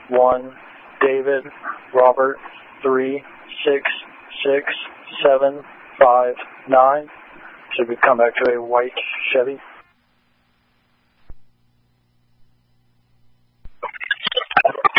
1 David Robert 3 6 6 7 5 9. Should we come back to a white Chevy?